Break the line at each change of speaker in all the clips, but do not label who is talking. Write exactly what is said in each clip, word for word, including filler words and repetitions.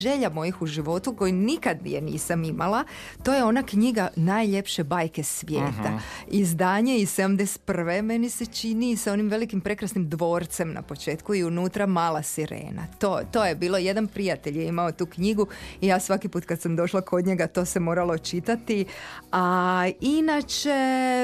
želja mojih u životu koju nikad je nisam imala, to je ona knjiga Najljepše bajke svijeta. Uh-huh. Izdanje iz sedamdeset prve meni se čini sa onim velikim prekrasnim dvorcem na početku i unutra mala sirena. To, to je bilo, jedan prijatelj je imao tu knjigu i ja svaki put kad sam došla kod njega to se moralo čitati. A inače,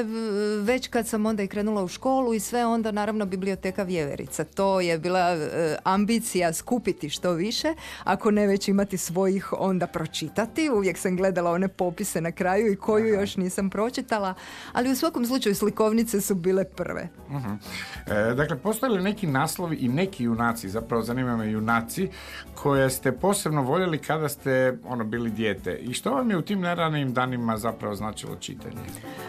već kad sam onda i krenula u školu i sve, onda naravno biblioteka Vjeverica. To je bila uh, ambicija skupiti što više, ako ne već imati svojih, onda pročitati. Uvijek sam gledala one popise na kraju i koju Aha. još nisam pročitala, ali u svakom slučaju slikovnice su bile prve.
Uh-huh. E, dakle, postoje li neki naslovi i neki junaci, zapravo zanima me junaci, koje ste posebno voljeli kada ste ono bili dijete i što vam je u tim neranijim danima zapravo značilo čitanje?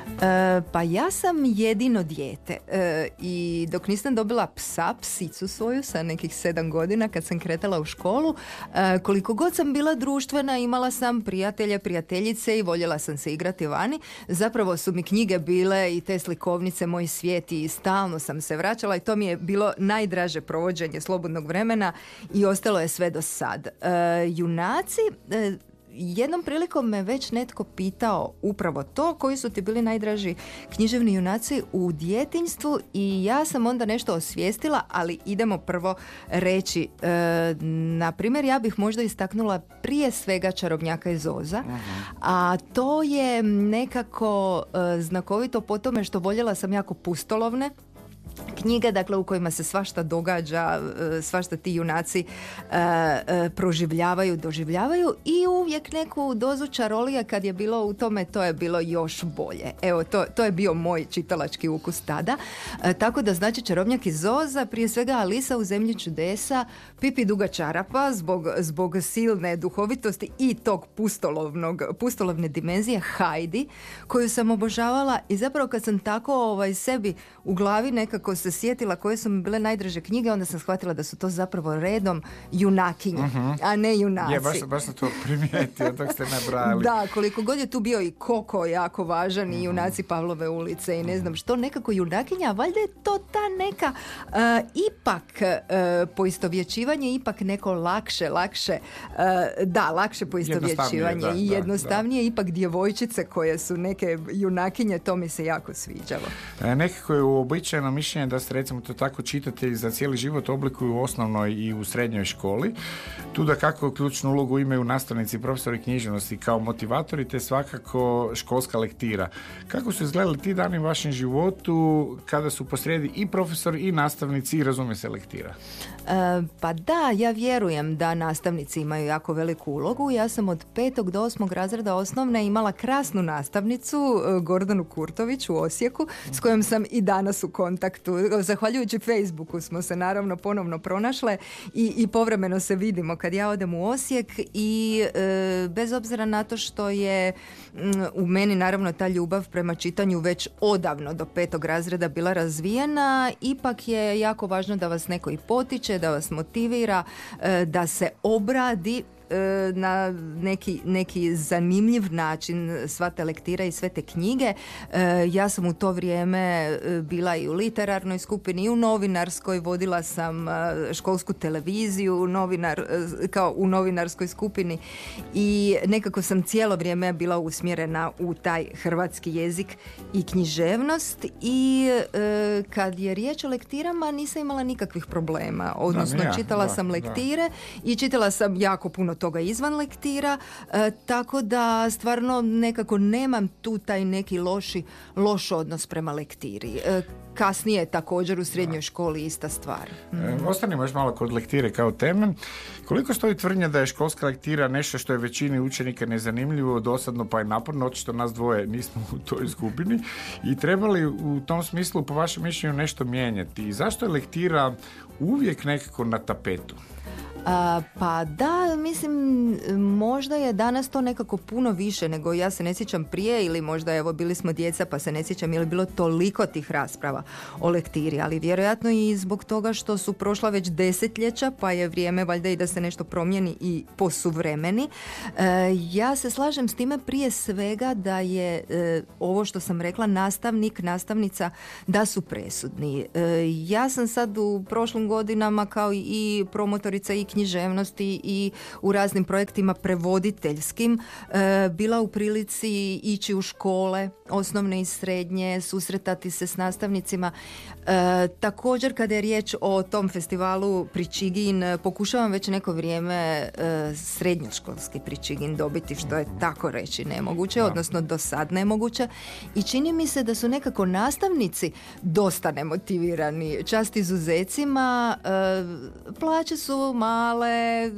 E, pa ja sam jedino dijete e, i dok nisam dobila psa, psicu svoju sa nekih sedam godina kad sam kretala u školu, e, koliko god sam bila društvena, imala sam prijatelje, prijateljice i voljela sam se igrati vani. Zapravo su mi knjige bile i te slikovnice moj svijet i stalno sam se vraćala i to mi je bilo najdraže provođenje slobodnog vremena i ostalo je sve do sad. E, junaci... E, Jednom prilikom me već netko pitao upravo to, koji su ti bili najdraži književni junaci u djetinjstvu i ja sam onda nešto osvijestila, ali idemo prvo reći. E, na primjer, ja bih možda istaknula prije svega Čarobnjaka iz Oza, uh-huh. a to je nekako e, znakovito po tome što voljela sam jako pustolovne knjige, dakle, u kojima se svašta događa, svašta ti junaci e, e, proživljavaju, doživljavaju i uvijek neku dozu čarolija kad je bilo u tome, to je bilo još bolje. Evo, to, to je bio moj čitalački ukus tada. E, tako da, znači, Čarobnjak iz Oza, prije svega Alisa u zemlji čudesa, Pipi duga čarapa zbog, zbog silne duhovitosti i tog pustolovnog, pustolovne dimenzije, Hajdi, koju sam obožavala i zapravo kad sam tako ovaj, sebi u glavi nekako se sjetila koje su mi bile najdraže knjige, onda sam shvatila da su to zapravo redom junakinje, uh-huh. a ne junaci.
Je, baš, baš sam to primijetio, dok ste nabrali.
Da, koliko god je tu bio i Koko jako važan uh-huh. i junaci Pavlove ulice i ne znam što, nekako junakinja, valjda je to ta neka uh, ipak uh, poistovjećivanje, ipak neko lakše, lakše, uh, da, lakše poistovjećivanje da, i jednostavnije, da, da. Ipak djevojčice koje su neke junakinje, to mi se jako sviđalo.
E, nekako je uobičajeno mišljenje da se, recimo to tako, čitatelji za cijeli život oblikuju u osnovnoj i u srednjoj školi. Tu da kako ključnu ulogu imaju nastavnici i profesori književnosti kao motivatori, te svakako školska lektira. Kako su izgledali ti dani u vašem životu kada su posrijedi i profesori i nastavnici i razume se lektira?
E, pa da, ja vjerujem da nastavnici imaju jako veliku ulogu. Ja sam od petog do osmog razreda osnovne imala krasnu nastavnicu, Gordanu Kurtović u Osijeku, s kojom sam i danas u kontaktu. Zahvaljujući Facebooku smo se naravno ponovno pronašle i, i povremeno se vidimo kad ja odem u Osijek i e, bez obzira na to što je m, u meni naravno ta ljubav prema čitanju već odavno do petog razreda bila razvijena, ipak je jako važno da vas neko i potiče, da vas motivira, e, da se obradi na neki, neki zanimljiv način sva te lektira i sve te knjige. Ja sam u to vrijeme bila i u literarnoj skupini i u novinarskoj, vodila sam školsku televiziju novinar, kao u novinarskoj skupini i nekako sam cijelo vrijeme bila usmjerena u taj hrvatski jezik i književnost i kad je riječ o lektirama nisam imala nikakvih problema, odnosno da, čitala da, sam lektire da. I čitala sam jako puno toga izvan lektira, e, tako da stvarno nekako nemam tu taj neki loši, loš odnos prema lektiri. E, kasnije također u srednjoj školi ista stvar. Mm.
E, ostanimo još malo kod lektire kao teme. Koliko stoji tvrdnja da je školska lektira nešto što je većini učenika nezanimljivo, dosadno pa i naporno, očito nas dvoje nismo u toj skupini, i treba li u tom smislu po vašem mišljenju nešto mijenjati? I zašto je lektira uvijek nekako na tapetu?
A, pa da, mislim, možda je danas to nekako puno više nego ja se ne sjećam prije, ili možda evo bili smo djeca pa se ne sjećam, je li bilo toliko tih rasprava o lektiri, ali vjerojatno i zbog toga što su prošla već desetljeća, pa je vrijeme valjda i da se nešto promijeni i posuvremeni. E, ja se slažem s time prije svega da je e, ovo što sam rekla, nastavnik, nastavnica, da su presudni. E, ja sam sad u prošlim godinama kao i promotorica i književnosti i u raznim projektima prevoditeljskim e, bila u prilici ići u škole, osnovne i srednje, susretati se s nastavnicima. E, također kada je riječ o tom festivalu Pričigin, pokušavam već neko vrijeme e, srednjoškolski Pričigin dobiti, što je tako reći nemoguće, odnosno do sad nemoguće, i čini mi se da su nekako nastavnici dosta nemotivirani, čast izuzecima, e, plaće su male, e,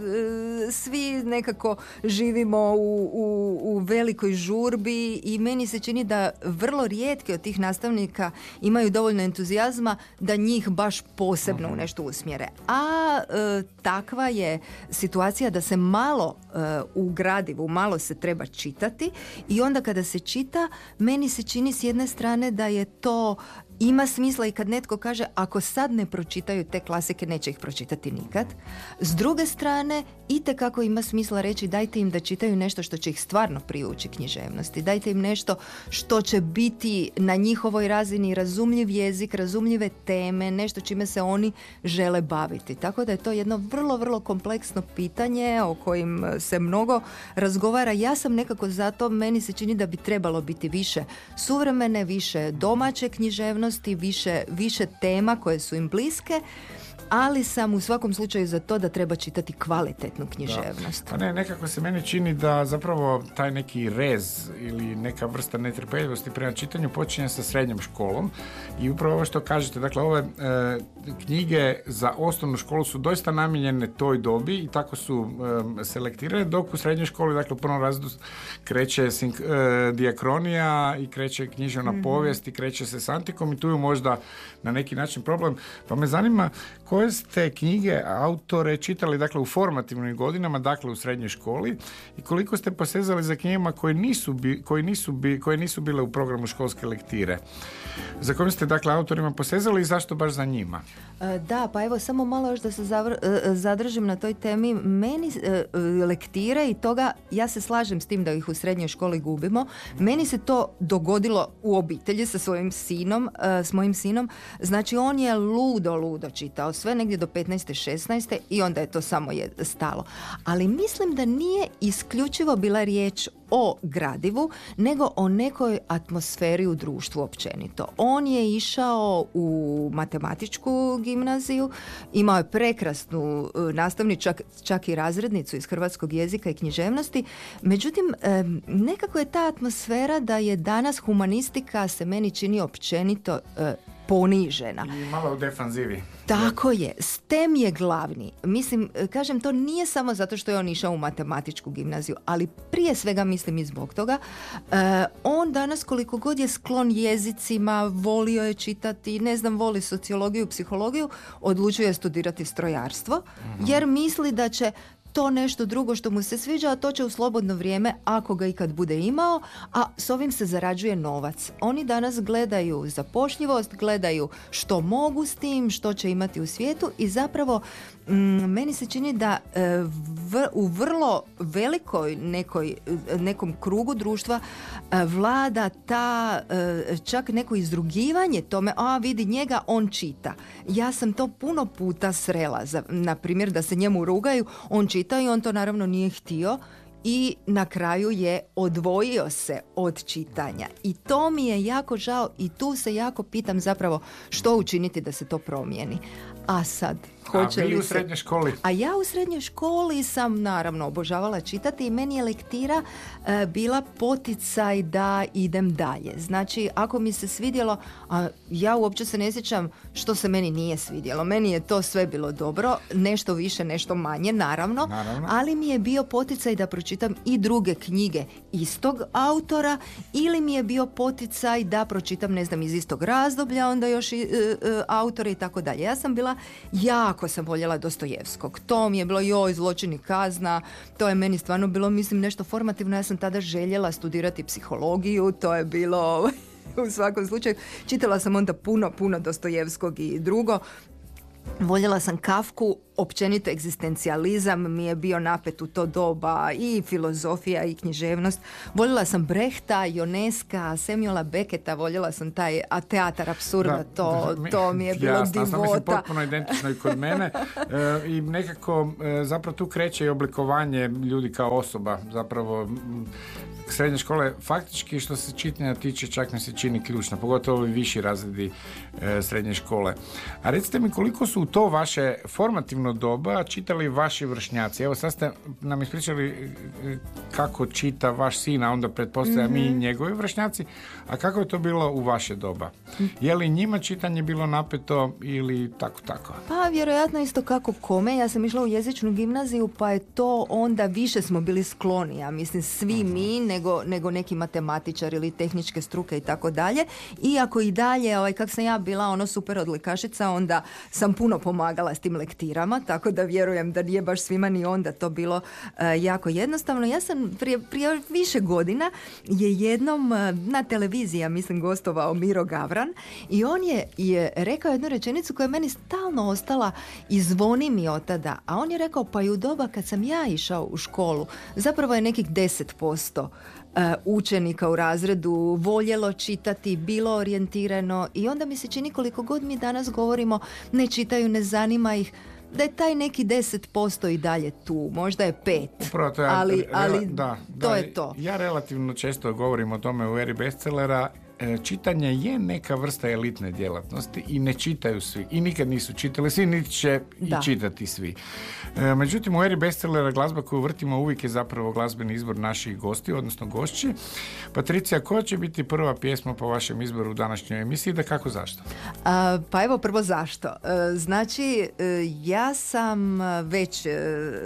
svi nekako živimo u, u, u velikoj žurbi i meni se čini da vrlo rijetki od tih nastavnika imaju dovoljno entuzijazma da njih baš posebno u nešto usmjere. A e, takva je situacija da se malo e, u gradivu, malo se treba čitati i onda kada se čita, meni se čini s jedne strane da je to ima smisla i kad netko kaže ako sad ne pročitaju te klasike, neće ih pročitati nikad. S druge strane, itekako ima smisla reći dajte im da čitaju nešto što će ih stvarno privući književnosti. Dajte im nešto što će biti na njihovoj razini razumljiv jezik, razumljive teme, nešto čime se oni žele baviti. Tako da je to jedno vrlo, vrlo kompleksno pitanje o kojim se mnogo razgovara. Ja sam nekako zato, meni se čini da bi trebalo biti više suvremene, više domaće književnosti, više, više tema koje su im bliske, ali sam u svakom slučaju za to da treba čitati kvalitetnu književnost.
Da. Pa ne, nekako se meni čini da zapravo taj neki rez ili neka vrsta netrpeljivosti prema čitanju počinje sa srednjom školom i upravo ovo što kažete, dakle ove e, knjige za osnovnu školu su doista namijenjene toj dobi i tako su e, selektirane, dok u srednjoj školi, dakle u prvom razredu kreće sink, e, dijakronija i kreće književna mm-hmm. povijest i kreće se s antikom i tu je možda na neki način problem. Pa me zanima koje ste knjige, autore čitali dakle u formativnim godinama, dakle u srednjoj školi i koliko ste posezali za knjigama koje nisu, bi, koje nisu, bi, koje nisu bile u programu školske lektire? Za kojim ste dakle autorima posezali i zašto baš za njima?
Da, pa evo samo malo još da se zavr, zadržim na toj temi. Meni lektire i toga, ja se slažem s tim da ih u srednjoj školi gubimo. Meni se to dogodilo u obitelji sa svojim sinom, s mojim sinom. Znači on je ludo, ludo čitao sve negdje do petnaeste, šesnaeste i onda je to samo je stalo. Ali mislim da nije isključivo bila riječ o gradivu, nego o nekoj atmosferi u društvu općenito. On je išao u matematičku gimnaziju, imao je prekrasnu nastavnicu, čak, čak i razrednicu iz hrvatskog jezika i književnosti. Međutim, nekako je ta atmosfera da je danas humanistika se meni čini općenito ponižena.
I malo u defanzivi.
Tako je. STEM je glavni. Mislim, kažem, to nije samo zato što je on išao u matematičku gimnaziju, ali prije svega mislim i zbog toga. Uh, on danas koliko god je sklon jezicima, volio je čitati, ne znam, voli sociologiju, psihologiju, odlučio je studirati strojarstvo, mm-hmm. jer misli da će to nešto drugo što mu se sviđa, a to će u slobodno vrijeme, ako ga ikad bude imao, a s ovim se zarađuje novac. Oni danas gledaju zapošljivost, gledaju što mogu s tim, što će imati u svijetu i zapravo mm, meni se čini da e, v, u vrlo velikoj nekoj, nekom krugu društva e, vlada ta e, čak neko izrugivanje tome, a vidi njega, on čita. Ja sam to puno puta srela, za, na primjer da se njemu rugaju, on čita i on to naravno nije htio i na kraju je odvojio se od čitanja. I to mi je jako žao i tu se jako pitam zapravo što učiniti da se to promijeni. A sad, hoće
A vi
li
u
se...
srednjoj školi?
A ja u srednjoj školi sam naravno obožavala čitati i meni je lektira e, bila poticaj da idem dalje. Znači, ako mi se svidjelo, a ja uopće se ne sjećam što se meni nije svidjelo. Meni je to sve bilo dobro, nešto više, nešto manje, naravno,
naravno.
ali mi je bio poticaj da pročitam i druge knjige istog autora ili mi je bio poticaj da pročitam, ne znam, iz istog razdoblja, onda još i e, e, autora i tako dalje. Ja sam bila jako sam voljela Dostojevskog. To mi je bilo joj, Zločin i kazna. To je meni stvarno bilo, mislim, nešto formativno. Ja sam tada željela studirati psihologiju. To je bilo u svakom slučaju. Čitala sam onda puno, puno Dostojevskog i drugo. Voljela sam Kafku, općenito egzistencijalizam mi je bio napet u to doba, i filozofija i književnost. Voljela sam Brehta, Ionesca, Samuela Becketa, voljela sam taj a teatar apsurda, da, to, da, mi, to mi je bilo
jasno,
divota.
Jasno, mislim potpuno identično i kod mene e, i nekako e, zapravo tu kreće i oblikovanje ljudi kao osoba, zapravo m, srednje škole faktički što se čitanja tiče čak mi se čini ključno, pogotovo ovi viši razredi e, srednje škole. A recite mi koliko su u to vaše formativno doba čitali vaši vršnjaci? Evo sad ste nam ispričali kako čita vaš sin, a onda pretpostavljam mm-hmm. i njegovi vršnjaci, a kako je to bilo u vaše doba? Je li njima čitanje bilo napeto ili tako tako?
Pa vjerojatno isto kako kome. Ja sam išla u jezičnu gimnaziju, pa je to onda više smo bili skloni, ja mislim svi uh-huh. mi, nego, nego neki matematičar ili tehničke struke i tako dalje. Iako i dalje, ovaj, kak sam ja bila ono super odlikašica, onda sam puno pomagala s tim lektirama, tako da vjerujem da nije baš svima ni onda to bilo uh, jako jednostavno. Ja sam prije, prije više godina je jednom uh, na televiziji, ja mislim, gostovao Miro Gavran i on je, je rekao jednu rečenicu koja je meni stalno ostala i zvoni mi od tada, a on je rekao pa i u doba kad sam ja išao u školu, zapravo je nekih deset posto učenika u razredu voljelo čitati, bilo orijentirano i onda mi se čini koliko god mi danas govorimo ne čitaju, ne zanima ih, da je taj neki deset posto i dalje tu, možda je pet,
Upravo to ja,
ali, ali
da,
to
da,
je to.
Ja relativno često govorim o tome u eri bestsellera. Čitanje je neka vrsta elitne djelatnosti i ne čitaju svi i nikad nisu čitali svi, niti će da. i čitati svi. Međutim, u eri bestsellera glazba koju vrtimo uvijek je zapravo glazbeni izbor naših gosti, odnosno gošći. Patricija, koja će biti prva pjesma po vašem izboru u današnjoj emisiji, da kako zašto?
A, pa evo prvo zašto. E, znači, e, ja sam već e,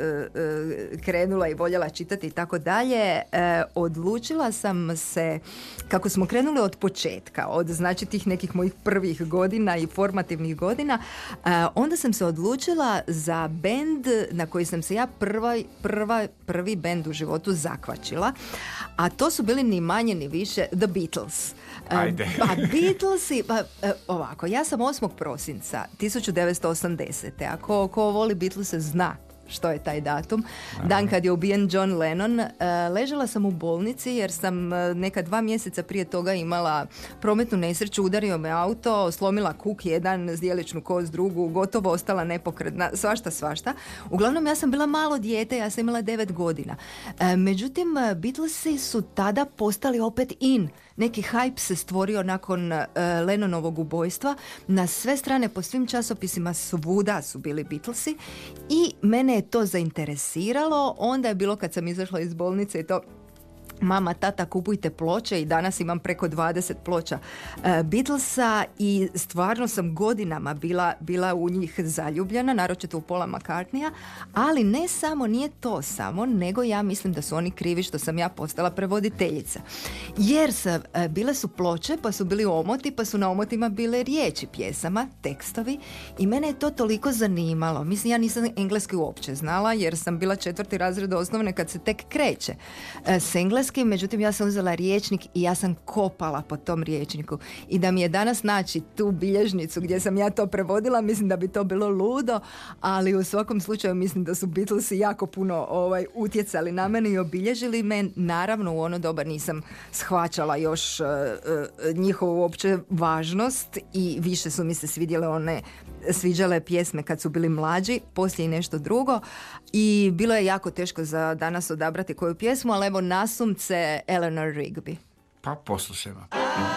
e, krenula i voljela čitati i tako dalje. E, odlučila sam se, kako smo krenuli od početka, od znači tih nekih mojih prvih godina i formativnih godina, uh, onda sam se odlučila za bend na koji sam se ja prva, prva, prvi bend u životu zakvačila, a to su bili ni manje ni više The Beatles. Uh,
Ajde.
Pa Beatlesi, pa uh, ovako, ja sam osmog prosinca tisuću devetsto osamdesete. A ko, ko voli Beatlese zna što je taj datum. Dan kad je ubijen John Lennon. Uh, ležala sam u bolnici jer sam uh, neka dva mjeseca prije toga imala prometnu nesreću, udario me auto, slomila kuk jedan, zdjeličnu kost drugu, gotovo ostala nepokretna, svašta, svašta. Uglavnom, ja sam bila malo dijete, ja sam imala devet godina. Uh, međutim, Beatlesi su tada postali opet in. Neki hype se stvorio nakon uh, Lennonovog ubojstva. Na sve strane, po svim časopisima svuda su bili Beatlesi i mene je to zainteresiralo. Onda je bilo kad sam izašla iz bolnice i to mama, tata, kupujte ploče i danas imam preko dvadeset ploča uh, Beatlesa i stvarno sam godinama bila, bila u njih zaljubljena, naročito u Paula McCartneya, ali ne samo, nije to samo, nego ja mislim da su oni krivi što sam ja postala prevoditeljica. Jer sa, uh, bile su ploče, pa su bili omoti, pa su na omotima bile riječi pjesama, tekstovi i mene je to toliko zanimalo. Mislim, ja nisam engleski uopće znala jer sam bila četvrti razred osnovne kad se tek kreće uh, s engleskim. Međutim, ja sam uzela rječnik i ja sam kopala po tom rječniku. I da mi je danas naći tu bilježnicu gdje sam ja to prevodila, mislim da bi to bilo ludo, ali u svakom slučaju mislim da su Beatlesi jako puno ovaj, utjecali na mene i obilježili me. Naravno, u ono doba nisam shvaćala još uh, uh, njihovu uopće važnost i više su mi se svidjele one sviđale pjesme kad su bili mlađi, poslije i nešto drugo i bilo je jako teško za danas odabrati koju pjesmu, ali evo nasumce Eleanor Rigby.
Pa poslušajmo.